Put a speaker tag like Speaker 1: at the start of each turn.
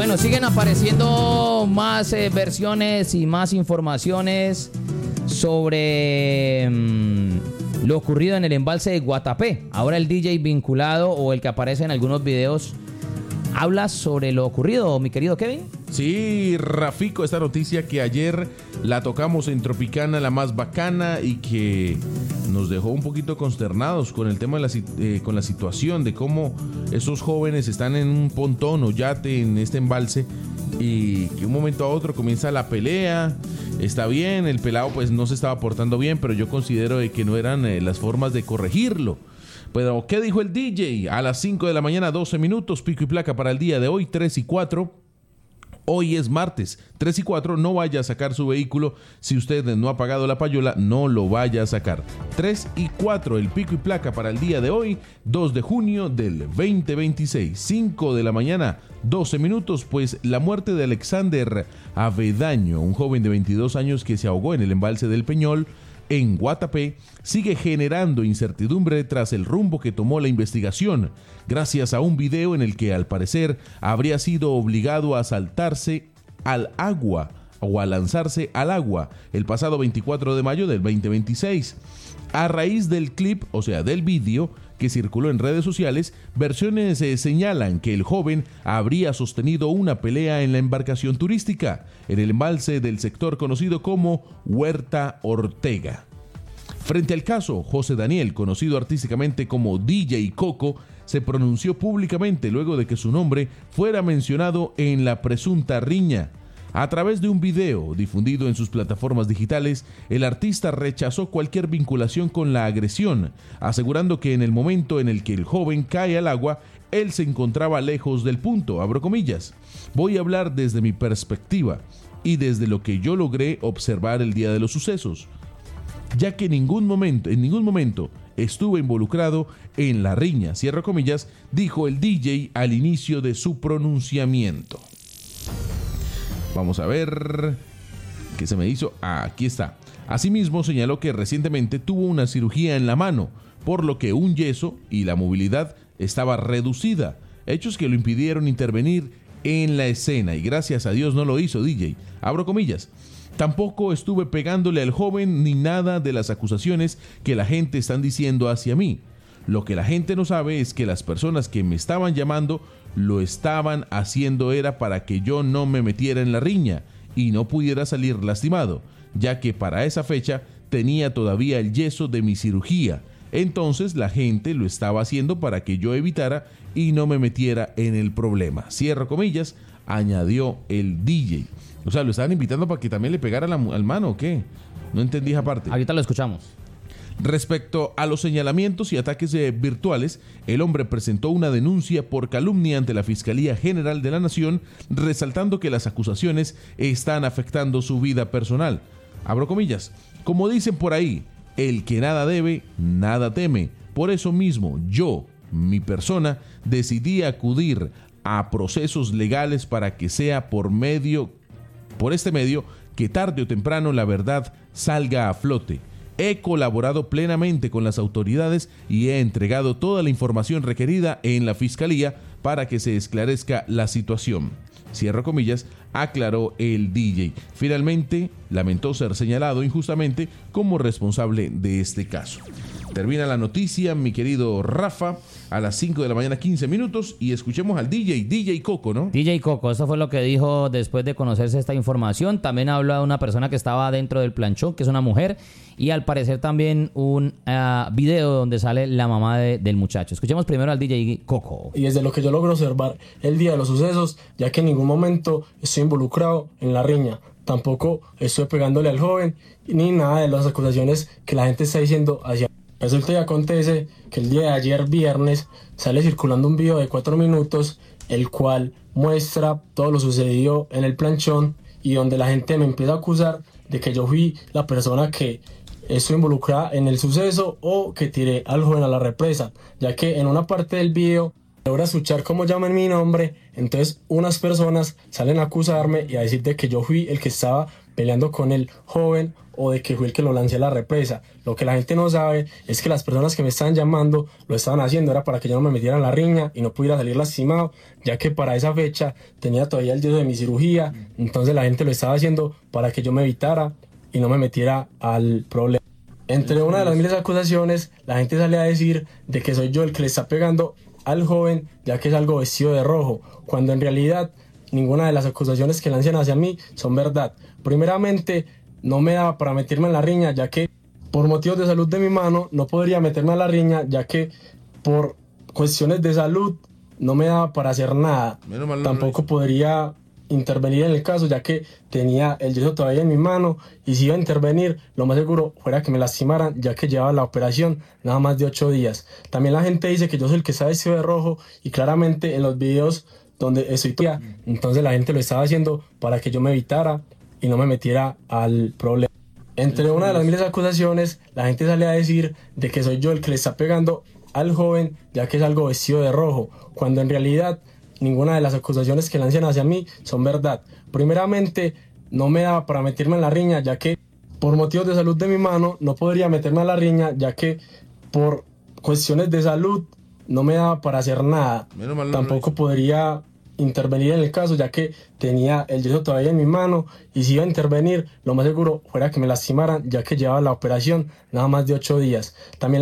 Speaker 1: Bueno, siguen apareciendo más versiones y más informaciones sobre lo ocurrido en el embalse de Guatapé. Ahora el DJ vinculado o el que aparece en algunos videos habla sobre lo ocurrido, mi querido Kevin.
Speaker 2: Sí, Rafico, esta noticia que ayer la tocamos en Tropicana, la más bacana, y que nos dejó un poquito consternados con el tema de con la situación de cómo esos jóvenes están en un pontón o yate en este embalse y que un momento a otro comienza la pelea. Está bien, el pelado pues no se estaba portando bien, pero yo considero de que no eran las formas de corregirlo. Pero, ¿qué dijo el DJ? A las 5 de la mañana, 12 minutos, pico y placa para el día de hoy, 3 y 4. Hoy es martes, 3 y 4, no vaya a sacar su vehículo. Si usted no ha pagado la payola, no lo vaya a sacar. 3 y 4, el pico y placa para el día de hoy, 2 de junio del 2026. 5 de la mañana, 12 minutos, pues la muerte de Alexander Avedaño, un joven de 22 años que se ahogó en el embalse del Peñol, en Guatapé, sigue generando incertidumbre tras el rumbo que tomó la investigación, gracias a un video en el que al parecer habría sido obligado a saltarse al agua o a lanzarse al agua el pasado 24 de mayo del 2026. A raíz del clip, o sea, del video que circuló en redes sociales, versiones señalan que el joven habría sostenido una pelea en la embarcación turística, en el embalse del sector conocido como Huerta Ortega. Frente al caso, José Daniel, conocido artísticamente como DJ Coco, se pronunció públicamente luego de que su nombre fuera mencionado en la presunta riña. A través de un video difundido en sus plataformas digitales, el artista rechazó cualquier vinculación con la agresión, asegurando que en el momento en el que el joven cae al agua, él se encontraba lejos del punto, abro comillas. Voy a hablar desde mi perspectiva y desde lo que yo logré observar el día de los sucesos, ya que en ningún momento estuve involucrado en la riña, cierro comillas, dijo el DJ al inicio de su pronunciamiento. Vamos a ver qué se me hizo. Aquí está. Asimismo, señaló que recientemente tuvo una cirugía en la mano, por lo que un yeso y la movilidad estaba reducida, hechos que lo impidieron intervenir en la escena, y gracias a Dios no lo hizo, DJ. Abro comillas. Tampoco estuve pegándole al joven ni nada de las acusaciones que la gente están diciendo hacia mí. Lo que la gente no sabe es que las personas que me estaban llamando lo estaban haciendo era para que yo no me metiera en la riña y no pudiera salir lastimado, ya que para esa fecha tenía todavía el yeso de mi cirugía. Entonces la gente lo estaba haciendo para que yo evitara y no me metiera en el problema. Cierro comillas, añadió el DJ. O sea, lo estaban invitando para que también le pegara al mano, ¿o qué? No entendí esa parte.
Speaker 1: Ahorita lo escuchamos.
Speaker 2: Respecto a los señalamientos y ataques virtuales, el hombre presentó una denuncia por calumnia ante la Fiscalía General de la Nación, resaltando que las acusaciones están afectando su vida personal. Abro comillas. Como dicen por ahí, el que nada debe, nada teme. Por eso mismo, yo, mi persona, decidí acudir a procesos legales para que sea por este medio que tarde o temprano la verdad salga a flote. He colaborado plenamente con las autoridades y he entregado toda la información requerida en la Fiscalía para que se esclarezca la situación. Cierro comillas, aclaró el DJ. Finalmente, lamentó ser señalado injustamente como responsable de este caso. Termina la noticia, mi querido Rafa, a las 5 de la mañana, 15 minutos, y escuchemos al DJ Coco, ¿no?
Speaker 1: DJ Coco, eso fue lo que dijo después de conocerse esta información. También habló de una persona que estaba dentro del planchón, que es una mujer, y al parecer también un video donde sale la mamá del muchacho. Escuchemos primero al DJ Coco.
Speaker 3: Y desde lo que yo logro observar el día de los sucesos, ya que en ningún momento estoy involucrado en la riña, tampoco estoy pegándole al joven, ni nada de las acusaciones que la gente está diciendo hacia. Resulta y acontece que el día de ayer viernes sale circulando un video de 4 minutos, el cual muestra todo lo sucedido en el planchón y donde la gente me empieza a acusar de que yo fui la persona que estoy involucrada en el suceso o que tiré al joven a la represa, ya que en una parte del video logra escuchar cómo llaman mi nombre, entonces unas personas salen a acusarme y a decir de que yo fui el que estaba peleando con el joven o de que fui el que lo lancé a la represa. Lo que la gente no sabe es que las personas que me estaban llamando lo estaban haciendo era para que yo no me metiera en la riña y no pudiera salir lastimado, ya que para esa fecha tenía todavía el yeso de mi cirugía. Entonces la gente lo estaba haciendo para que yo me evitara y no me metiera al problema. Entre una de las miles de acusaciones, la gente sale a decir de que soy yo el que le está pegando al joven, ya que es algo vestido de rojo, cuando en realidad ninguna de las acusaciones que lanzan hacia mí son verdad. Primeramente, no me daba para meterme en la riña, ya que por motivos de salud de mi mano no podría meterme a la riña, ya que por cuestiones de salud no me daba para hacer nada. Tampoco podría intervenir en el caso, ya que tenía el yeso todavía en mi mano, y si iba a intervenir, lo más seguro fuera que me lastimaran, ya que llevaba la operación nada más de 8 días. También la gente dice que yo soy el que está vestido de rojo, y claramente en los videos donde estoy todavía, entonces la gente lo estaba haciendo para que yo me evitara y no me metiera al problema. Entre una de las miles de acusaciones, la gente sale a decir de que soy yo el que le está pegando al joven, ya que es algo vestido de rojo, cuando en realidad ninguna de las acusaciones que lanzan hacia mí son verdad. Primeramente, no me daba para meterme en la riña, ya que por motivos de salud de mi mano no podría meterme a la riña, ya que por cuestiones de salud no me daba para hacer nada. Tampoco podría intervenir en el caso, ya que tenía el yeso todavía en mi mano, y si iba a intervenir, lo más seguro fuera que me lastimaran, ya que llevaba la operación nada más de 8 días. También